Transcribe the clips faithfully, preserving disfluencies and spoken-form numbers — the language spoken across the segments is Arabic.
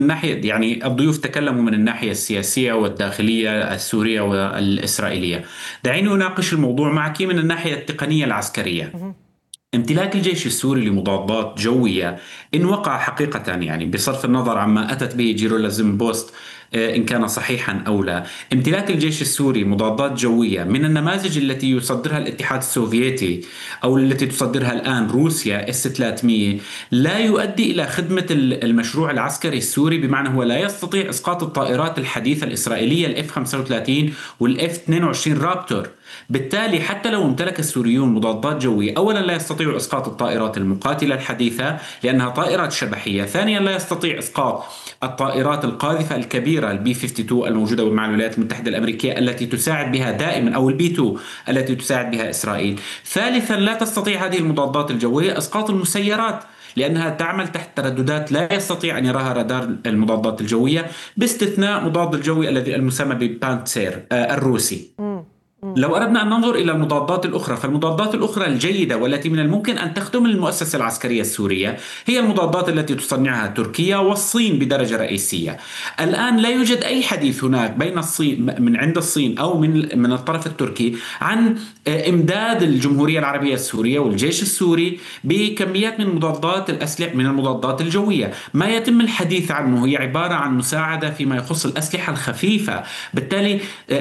الناحية يعني الضيوف تكلموا من الناحية السياسية والداخلية السورية والإسرائيلية. دعيني أناقش الموضوع معك من الناحية التقنية العسكرية. مهم. امتلاك الجيش السوري لمضادات جوية إن وقع حقيقة، يعني بصرف النظر عما أتت به جيرولازم بوست، آه، إن كان صحيحا أو لا، امتلاك الجيش السوري مضادات جوية من النماذج التي يصدرها الاتحاد السوفيتي أو التي تصدرها الآن روسيا اس ثلاثمئة لا يؤدي إلى خدمة ال- المشروع العسكري السوري، بمعنى هو لا يستطيع إسقاط الطائرات الحديثة الإسرائيلية الاف خمسة وثلاثين والاف اثنين وعشرين رابتور. بالتالي حتى لو امتلك السوريون مضادات جوية، أولا لا يستطيع إسقاط الطائرات المقاتلة الحديثة لأنها طائرات شبحية، ثانيا لا يستطيع إسقاط الطائرات القاذفة الكبيرة البي خمسة وخمسين الموجودة مع الولايات المتحدة الأمريكية التي تساعد بها دائما، أو البي اثنين التي تساعد بها إسرائيل. ثالثا لا تستطيع هذه المضادات الجوية إسقاط المسيرات لأنها تعمل تحت ترددات لا يستطيع أن يراها رادار المضادات الجوية، باستثناء مضاد الجوي الذي المسمى ببانتسير آه، الروسي. مم. مم. لو أردنا أن ننظر إلى المضادات الأخرى، فالمضادات الأخرى الجيدة والتي من الممكن أن تخدم المؤسسة العسكرية السورية هي المضادات التي تصنعها تركيا والصين بدرجة رئيسية. الآن لا يوجد أي حديث هناك بين الصين، من عند الصين أو من من الطرف التركي، عن آه، إمداد الجمهورية العربية السورية والجيش السوري بكميات من مضادات الأسلحة، من المضادات الجوية. ما يتم الحديث عنه هي عبارة عن مساعدة فيما يخص الأسلحة الخفيفة. بالتالي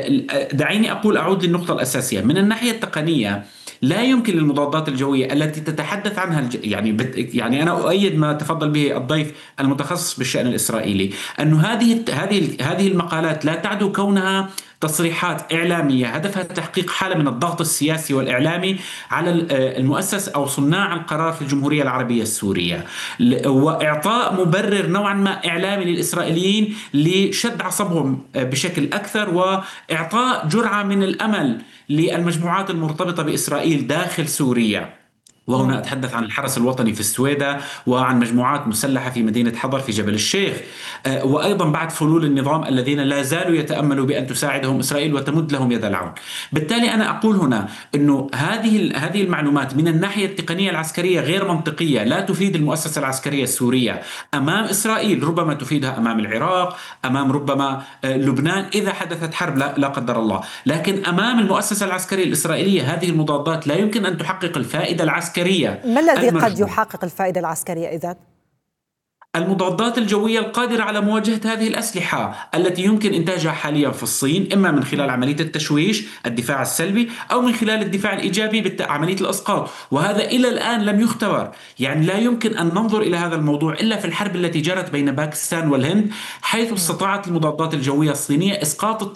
دعيني أقول أعود للنقطة الأساسية من الناحية التقنية. لا يمكن للمضادات الجوية التي تتحدث عنها الج... يعني بت... يعني أنا أؤيد ما تفضل به الضيف المتخصص بالشأن الإسرائيلي، أن هذه هذه هذه المقالات لا تعدو كونها تصريحات إعلامية هدفها تحقيق حالة من الضغط السياسي والإعلامي على المؤسس أو صناع القرار في الجمهورية العربية السورية، ل- وإعطاء مبرر نوعا ما إعلامي للإسرائيليين لشد عصبهم بشكل أكثر، وإعطاء جرعة من الأمل للمجموعات المرتبطة بإسرائيل داخل سوريا. وهنا مم. أتحدث عن الحرس الوطني في السويدة، وعن مجموعات مسلحة في مدينة حضر في جبل الشيخ، آه، وأيضا بعد فلول النظام الذين لا زالوا يتأملوا بأن تساعدهم إسرائيل وتمد لهم يد العون. بالتالي أنا أقول هنا أنه هذه هذه المعلومات من الناحية التقنية العسكرية غير منطقية، لا تفيد المؤسسة العسكرية السورية أمام إسرائيل، ربما تفيدها أمام العراق، أمام ربما آه، لبنان إذا حدثت حرب، لا, لا قدر الله. لكن أمام المؤسسة العسكرية الإسرائيلية هذه المضادات لا يمكن أن تحقق الفائدة العسكرية ما الذي قد المرجوة. يحقق الفائدة العسكرية إذن؟ المضادات الجوية القادرة على مواجهة هذه الأسلحة التي يمكن إنتاجها حاليا في الصين، إما من خلال عملية التشويش الدفاع السلبي أو من خلال الدفاع الإيجابي بعملية الإسقاط، وهذا إلى الآن لم يختبر. يعني لا يمكن أن ننظر إلى هذا الموضوع إلا في الحرب التي جرت بين باكستان والهند، حيث مم. استطاعت المضادات الجوية الصينية إسقاط